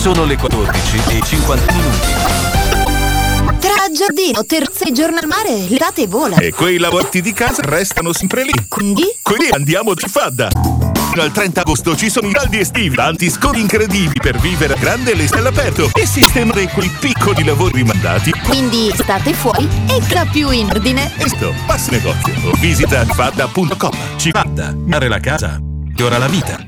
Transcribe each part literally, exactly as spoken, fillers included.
Sono le quattordici e cinquanta minuti. Tra giardino, terrazze e giorno al mare, l'estate vola. E quei lavoretti di casa restano sempre lì. Quindi? Quindi andiamo di Fadda. Fino al trenta agosto ci sono i caldi estivi, tanti sconti incredibili per vivere a grande l'estate all'aperto e sistemare quei piccoli lavori rimandati. Quindi state fuori e tra più in ordine. Questo, passa negozio o visita fadda punto com. Ci Fadda, mare la casa, migliora la vita.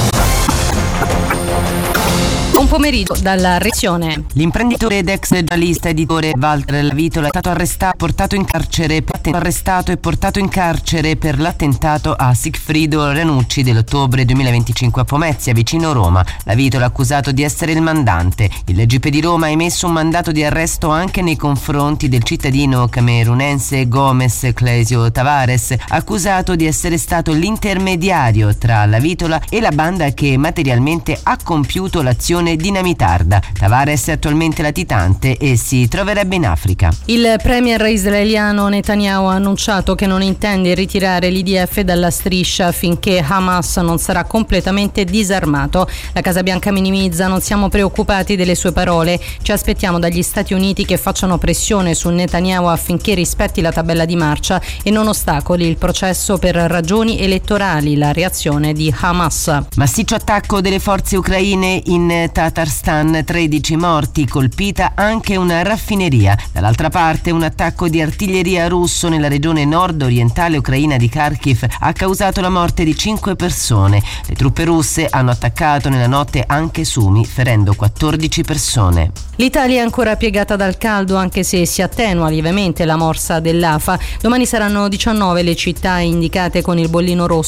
Un pomeriggio dalla redazione. L'imprenditore ed ex giornalista editore Walter Lavitola è stato arrestato, portato in carcere, arrestato e portato in carcere per l'attentato a Sigfrido Ranucci dell'ottobre duemilaventicinque a Pomezia, vicino Roma. Lavitola è accusato di essere il mandante. Il G P di Roma ha emesso un mandato di arresto anche nei confronti del cittadino camerunense Gomes Clesio Tavares, accusato di essere stato l'intermediario tra Lavitola e la banda che materialmente ha compiuto l'azione dinamitarda. Tavares è attualmente latitante e si troverebbe in Africa. Il premier israeliano Netanyahu ha annunciato che non intende ritirare l'I D F dalla striscia finché Hamas non sarà completamente disarmato. La Casa Bianca minimizza: non siamo preoccupati delle sue parole, ci aspettiamo dagli Stati Uniti che facciano pressione su Netanyahu affinché rispetti la tabella di marcia e non ostacoli il processo per ragioni elettorali. La reazione di Hamas. Massiccio attacco delle forze ucraine in Tatarstan, tredici morti, colpita anche una raffineria. Dall'altra parte un attacco di artiglieria russo nella regione nord-orientale ucraina di Kharkiv ha causato la morte di cinque persone. Le truppe russe hanno attaccato nella notte anche Sumi, ferendo quattordici persone. L'Italia è ancora piegata dal caldo, anche se si attenua lievemente la morsa dell'A F A. Domani saranno diciannove le città indicate con il bollino rosso